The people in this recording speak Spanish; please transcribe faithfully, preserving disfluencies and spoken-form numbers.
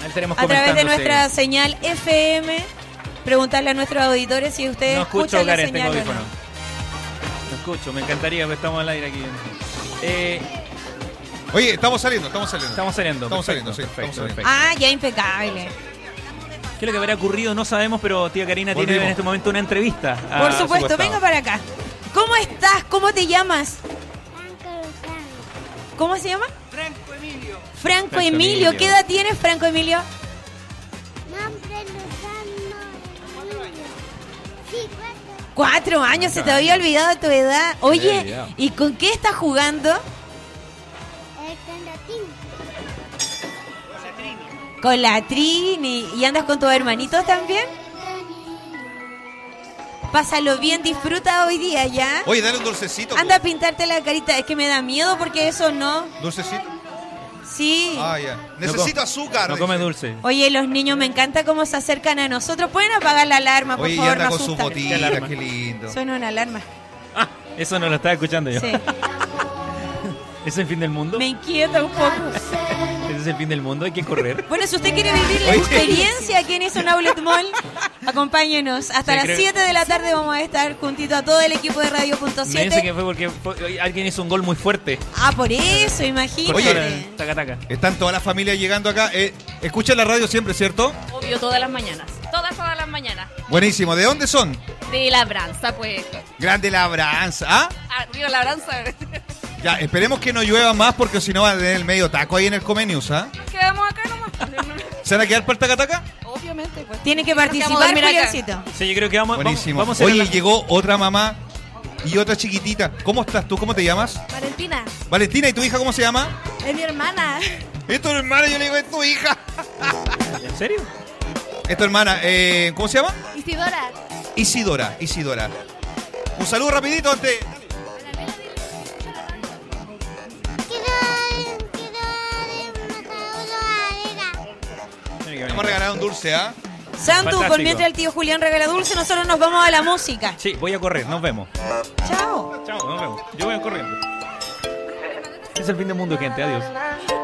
Estaremos a través de comentándose. nuestra señal F M. Preguntarle a nuestros auditores si ustedes No escucho, escuchan la Karen, tengo señal o no. audífono. No escucho, me encantaría, pero estamos al aire aquí. Eh, Oye, estamos saliendo, estamos saliendo. estamos saliendo. Estamos perfecto, saliendo, sí, perfecto, estamos perfecto. Ah, ya impecable. ¿Qué es lo que habrá ocurrido? No sabemos, pero tía Karina tiene Volvimos. en este momento una entrevista. a Por su supuesto, costado. venga para acá. ¿Cómo estás? ¿Cómo te llamas? ¿Cómo se llama? Franco Emilio. Franco Franco Emilio. Emilio. ¿Qué edad tienes, Franco Emilio? Nombre Lozano Emilio. Sí, cuatro. Cuatro años, se te había olvidado tu edad. había Oye, olvidado. ¿y con qué estás jugando? El candatín. Con la Trini. ¿Y andas con tus hermanitos también? Pásalo bien, disfruta hoy día ya. Oye, dale un dulcecito. Anda a pintarte la carita. Es que me da miedo porque eso no. ¿Dulcecito? Sí. Ah, ya. Necesito azúcar. No dice. come dulce. Oye, los niños me encanta cómo se acercan a nosotros. ¿Pueden apagar la alarma, por Oye, y favor? anda Me con sus asustan. Qué botitas, alarma. qué lindo. Suena una alarma. Ah, eso no lo estaba escuchando yo. Sí. ¿Es el fin del mundo? Me inquieta un poco. ¿Ese es el fin del mundo? Hay que correr. Bueno, si usted quiere vivir la Oye. experiencia aquí en Eson Outlet Mall, acompáñenos. Hasta Sí, las creo- siete de la tarde vamos a estar juntito a todo el equipo de Radio Punto Me dice siete. que fue porque fue- alguien hizo un gol muy fuerte. Ah, por eso, imagínate. Oye. Taca, taca. Están todas las familias llegando acá. Eh, escuchan la radio siempre, ¿cierto? Obvio, todas las mañanas. Todas, todas las mañanas. Buenísimo. ¿De dónde son? De labranza, pues. Grande labranza. ¿Ah? Arriba labranza. Ya, esperemos que no llueva más porque si no va a tener el medio taco ahí en el Comenius, ¿ah? Quedamos acá nomás. ¿Se van a quedar para el tacataca? Obviamente, pues. Tiene que Nos quedamos a participar, dormir acá. Juliancito. Sí, yo creo que vamos, vamos, Buenísimo. vamos a hacer Oye, la- llegó otra mamá y otra chiquitita. ¿Cómo estás tú? ¿Cómo te llamas? Valentina. Valentina, ¿y tu hija cómo se llama? Es mi hermana. Es tu hermana, yo le digo, es tu hija. ¿En serio? Es tu hermana, eh, ¿cómo se llama? Isidora. Isidora, Isidora. Un saludo rapidito antes. Quiero dar, quiero dar un saludo a Vega. Vamos a regalar un dulce, ¿ah? Santu, por Fantástico. mientras el tío Julián regala dulce, nosotros nos vamos a la música. Sí, voy a correr. Nos vemos. Chao. Chao, nos vemos. Yo voy corriendo. Es el fin del mundo, gente. Adiós.